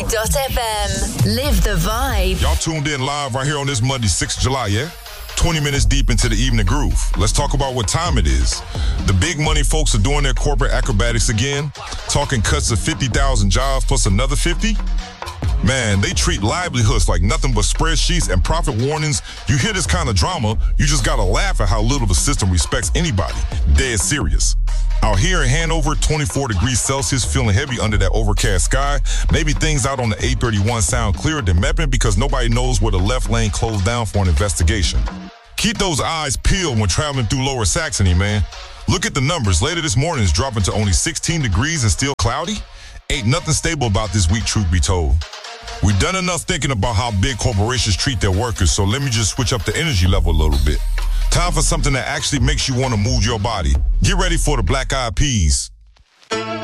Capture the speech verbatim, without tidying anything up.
dot f m. Live the vibe. Y'all tuned in live right here on this Monday, sixth of July, yeah? twenty minutes deep into the evening groove. Let's talk about what time it is. The big money folks are doing their corporate acrobatics again, talking cuts of fifty thousand jobs plus another fifty. Man, they treat livelihoods like nothing but spreadsheets and profit warnings. You hear this kind of drama, you just gotta laugh at how little the system respects anybody. Dead serious. Out here in Hanover, twenty-four degrees Celsius, feeling heavy under that overcast sky. Maybe things out on the eight thirty-one sound clearer than Meppin because nobody knows where the left lane closed down for an investigation. Keep those eyes peeled when traveling through Lower Saxony, man. Look at the numbers. Later this morning it's dropping to only sixteen degrees and still cloudy. Ain't nothing stable about this week, truth be told. We've done enough thinking about how big corporations treat their workers, so let me just switch up the energy level a little bit. Time for something that actually makes you want to move your body. Get ready for the Black Eyed Peas.